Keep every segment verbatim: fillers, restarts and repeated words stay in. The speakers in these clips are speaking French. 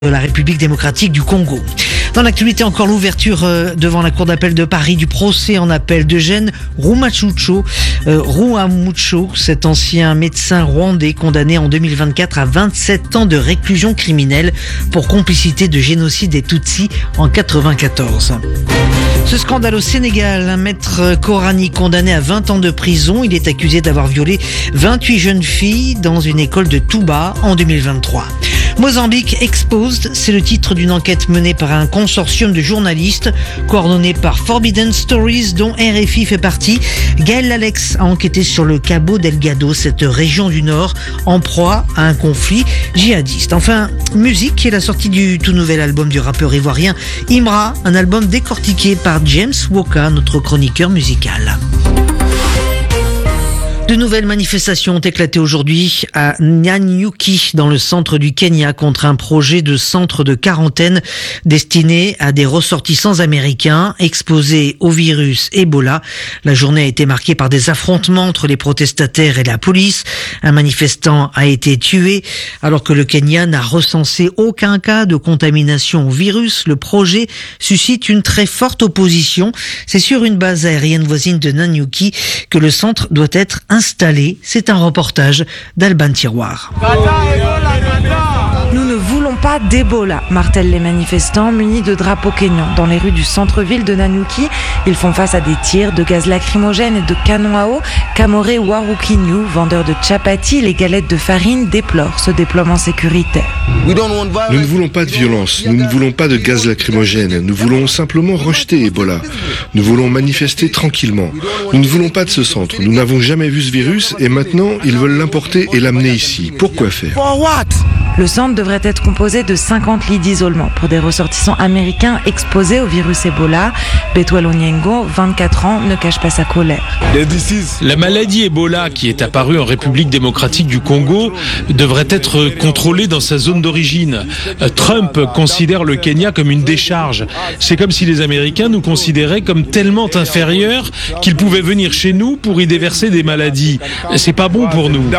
de la République démocratique du Congo. Dans l'actualité, encore l'ouverture euh, devant la Cour d'appel de Paris du procès en appel d'Eugène Rwamucho, euh, Rwamucho, cet ancien médecin rwandais condamné en deux mille vingt-quatre à vingt-sept ans de réclusion criminelle pour complicité de génocide des Tutsis en quatre-vingt-quatorze. Ce scandale au Sénégal, un maître coranique condamné à vingt ans de prison. Il est accusé d'avoir violé vingt-huit jeunes filles dans une école de Touba en deux mille vingt-trois. Mozambique Exposed, c'est le titre d'une enquête menée par un consortium de journalistes coordonné par Forbidden Stories dont R F I fait partie. Gaël Lalex a enquêté sur le Cabo Delgado, cette région du Nord en proie à un conflit djihadiste. Enfin, musique, qui est la sortie du tout nouvel album du rappeur ivoirien Imra, un album décortiqué par James Woka, notre chroniqueur musical. De nouvelles manifestations ont éclaté aujourd'hui à Nanyuki, dans le centre du Kenya, contre un projet de centre de quarantaine destiné à des ressortissants américains exposés au virus Ebola. La journée a été marquée par des affrontements entre les protestataires et la police. Un manifestant a été tué, alors que le Kenya n'a recensé aucun cas de contamination au virus. Le projet suscite une très forte opposition. C'est sur une base aérienne voisine de Nanyuki que le centre doit être installé. C'est un reportage d'Alban Tiroir. Nous ne voulons pas d'Ebola, martèlent les manifestants munis de drapeaux kényans. Dans les rues du centre-ville de Nanyuki, ils font face à des tirs, de gaz lacrymogène et de canons à eau. Kamore Warukinyu, vendeur de chapati, les galettes de farine, déplore ce déploiement sécuritaire. Nous ne voulons pas de violence, nous ne voulons pas de gaz lacrymogène, nous voulons simplement rejeter Ebola. Nous voulons manifester tranquillement. Nous ne voulons pas de ce centre, nous n'avons jamais vu ce virus et maintenant ils veulent l'importer et l'amener ici. Pourquoi faire ? Le centre devrait être composé de cinquante lits d'isolement pour des ressortissants américains exposés au virus Ebola. Bethuel Onyengo, vingt-quatre ans, ne cache pas sa colère. La maladie Ebola, qui est apparue en République démocratique du Congo, devrait être contrôlée dans sa zone d'origine. Trump considère le Kenya comme une décharge. C'est comme si les Américains nous considéraient comme tellement inférieurs qu'ils pouvaient venir chez nous pour y déverser des maladies. C'est pas bon pour nous.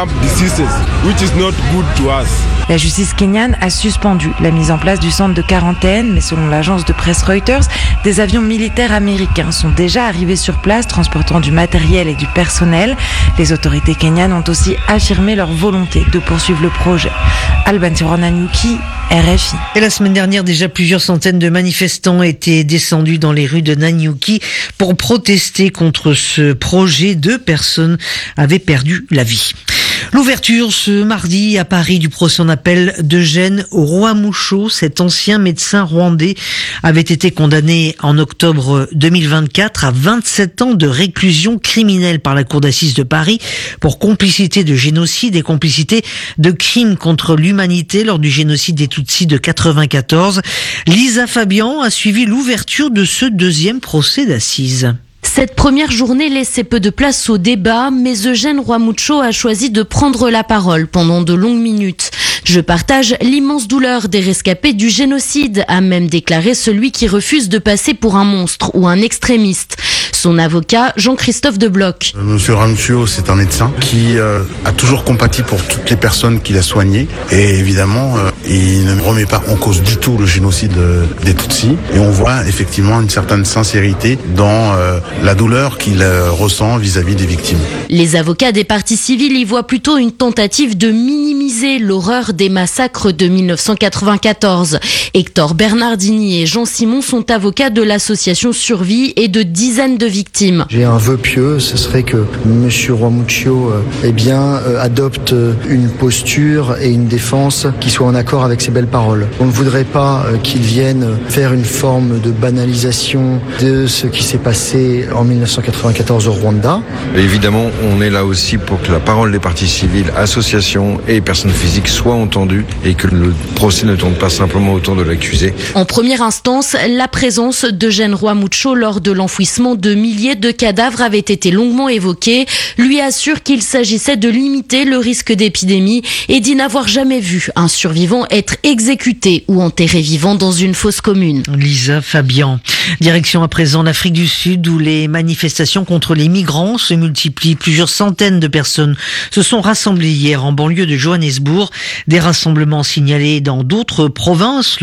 La justice kenyane a suspendu la mise en place du centre de quarantaine, mais selon l'agence de presse Reuters, des avions militaires américains sont déjà arrivés sur place, transportant du matériel et du personnel. Les autorités kenyanes ont aussi affirmé leur volonté de poursuivre le projet. Alban Tiroir, Nanyuki, R F I. Et la semaine dernière, déjà plusieurs centaines de manifestants étaient descendus dans les rues de Nanyuki pour protester contre ce projet. Deux personnes avaient perdu la vie. L'ouverture ce mardi à Paris du procès en appel d'Eugène Rwamucho, cet ancien médecin rwandais, avait été condamné en octobre deux mille vingt-quatre à vingt-sept ans de réclusion criminelle par la Cour d'assises de Paris pour complicité de génocide et complicité de crimes contre l'humanité lors du génocide des Tutsis de quatre-vingt-quatorze. Lisa Fabian a suivi l'ouverture de ce deuxième procès d'assises. Cette première journée laissait peu de place au débat, mais Eugène Rwamucho a choisi de prendre la parole pendant de longues minutes. Je partage l'immense douleur des rescapés du génocide, a même déclaré celui qui refuse de passer pour un monstre ou un extrémiste. Son avocat, Jean-Christophe Debloc. Monsieur Rwamucho, c'est un médecin qui euh, a toujours compati pour toutes les personnes qu'il a soignées. Et évidemment, euh, il ne remet pas en cause du tout le génocide euh, des Tutsis. Et on voit effectivement une certaine sincérité dans euh, la douleur qu'il euh, ressent vis-à-vis des victimes. Les avocats des parties civiles y voient plutôt une tentative de minimiser l'horreur des massacres de mille neuf cent quatre-vingt-quatorze. Hector Bernardini et Jean Simon sont avocats de l'association Survie et de dizaines de victimes. J'ai un vœu pieux, ce serait que M. Rwamucho euh, eh bien, euh, adopte une posture et une défense qui soit en accord avec ses belles paroles. On ne voudrait pas euh, qu'il vienne faire une forme de banalisation de ce qui s'est passé en mille neuf cent quatre-vingt-quatorze au Rwanda. Évidemment, on est là aussi pour que la parole des parties civiles, associations et personnes physiques soit entendue et que le procès ne tourne pas simplement autour de l'accusé. En première instance, la présence d'Eugène Rwamucho lors de l'enfouissement de milliers de cadavres avaient été longuement évoqués, lui assure qu'il s'agissait de limiter le risque d'épidémie et dit n'avoir jamais vu un survivant être exécuté ou enterré vivant dans une fosse commune. Lisa Fabian. Direction à présent l'Afrique du Sud où les manifestations contre les migrants se multiplient. Plusieurs centaines de personnes se sont rassemblées hier en banlieue de Johannesburg. Des rassemblements signalés dans d'autres provinces.